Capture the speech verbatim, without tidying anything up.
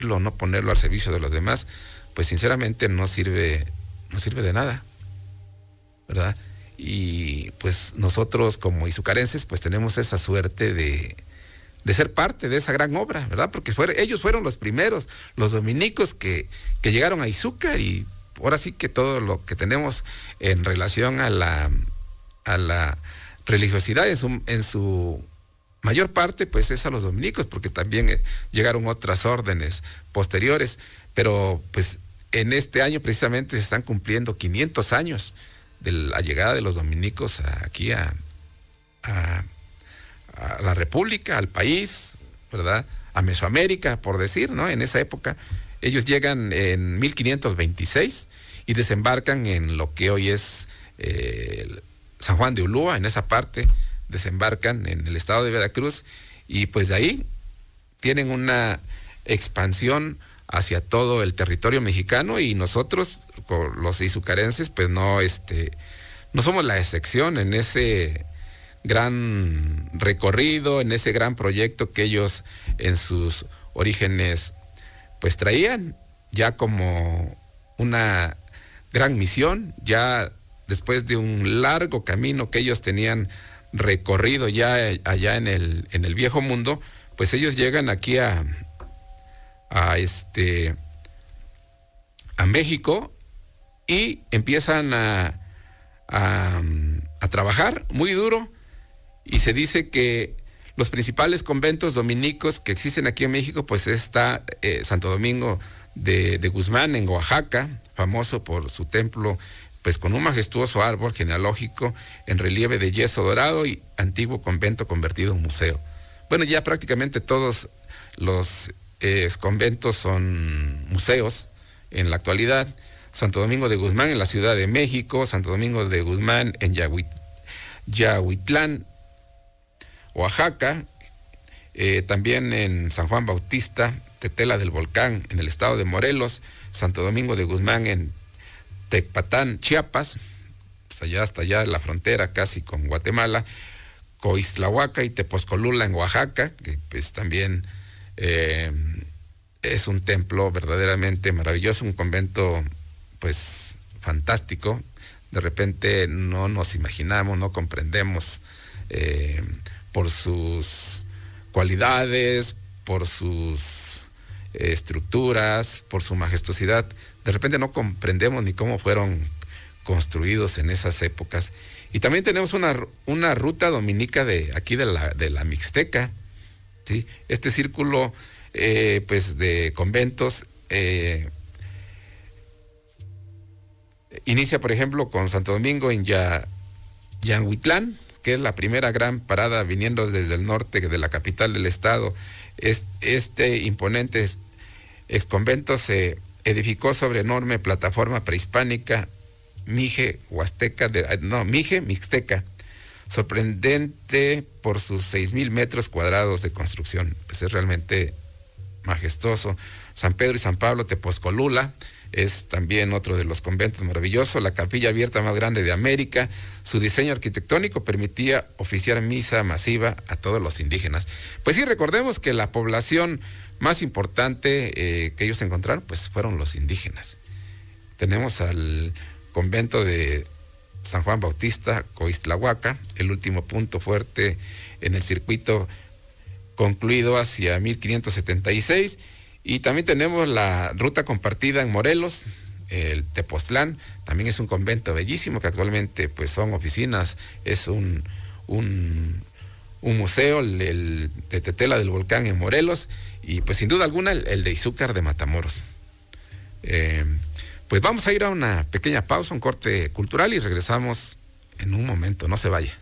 no ponerlo al servicio de los demás, pues sinceramente no sirve, no sirve de nada, ¿verdad? Y pues nosotros como izucarenses pues tenemos esa suerte de, de ser parte de esa gran obra, ¿verdad? Porque fueron, ellos fueron los primeros, los dominicos que, que llegaron a Izúcar, y ahora sí que todo lo que tenemos en relación a la, a la religiosidad en su, en su mayor parte pues es a los dominicos, porque también eh, llegaron otras órdenes posteriores, pero pues en este año precisamente se están cumpliendo quinientos años de la llegada de los dominicos a, aquí a, a, a la República, al país, ¿verdad? A Mesoamérica, por decir, ¿no? En esa época ellos llegan en mil quinientos veintiséis y desembarcan en lo que hoy es eh, San Juan de Ulúa, en esa parte desembarcan en el estado de Veracruz, y pues de ahí tienen una expansión hacia todo el territorio mexicano, y nosotros, los izucarenses, pues no, este, no somos la excepción en ese gran recorrido, en ese gran proyecto que ellos en sus orígenes pues traían ya como una gran misión, ya después de un largo camino que ellos tenían recorrido ya allá en el, en el viejo mundo, pues ellos llegan aquí a, a este a México y empiezan a, a, a trabajar muy duro, y se dice que los principales conventos dominicos que existen aquí en México, pues está eh, Santo Domingo de, de Guzmán en Oaxaca, famoso por su templo pues con un majestuoso árbol genealógico en relieve de yeso dorado, y antiguo convento convertido en museo. Bueno, ya prácticamente todos los eh, conventos son museos en la actualidad. Santo Domingo de Guzmán en la Ciudad de México, Santo Domingo de Guzmán en Yahuit, Yahuitlán, Oaxaca, eh, también en San Juan Bautista, Tetela del Volcán en el estado de Morelos, Santo Domingo de Guzmán en Tecpatán, Chiapas, pues allá hasta allá la frontera casi con Guatemala, Coixtlahuaca y Tepozcolula en Oaxaca, que pues también eh, es un templo verdaderamente maravilloso, un convento pues fantástico. De repente no nos imaginamos, no comprendemos eh, por sus cualidades, por sus eh, estructuras, por su majestuosidad. De repente no comprendemos ni cómo fueron construidos en esas épocas. Y también tenemos una, una ruta dominica de aquí de la, de la Mixteca, ¿sí? Este círculo eh, pues de conventos eh, inicia, por ejemplo, con Santo Domingo en ya, Yanhuitlán, que es la primera gran parada viniendo desde el norte de la capital del estado. Este, este imponente exconvento se edificó sobre enorme plataforma prehispánica Mije Huasteca, de, no, Mije Mixteca, sorprendente por sus seis mil metros cuadrados de construcción. Pues es realmente majestuoso. San Pedro y San Pablo Tepozcolula es también otro de los conventos maravillosos, la capilla abierta más grande de América. Su diseño arquitectónico permitía oficiar misa masiva a todos los indígenas. Pues sí, recordemos que la población más importante eh, que ellos encontraron, pues fueron los indígenas. Tenemos al convento de San Juan Bautista, Coixtlahuaca, el último punto fuerte en el circuito, concluido hacia mil quinientos setenta y seis, y también tenemos la ruta compartida en Morelos, el Tepoztlán, también es un convento bellísimo que actualmente pues son oficinas, es un, un, un museo, el, el de Tetela del Volcán en Morelos, y pues sin duda alguna el, el de Izúcar de Matamoros. Eh, Pues vamos a ir a una pequeña pausa, un corte cultural, y regresamos en un momento, no se vaya.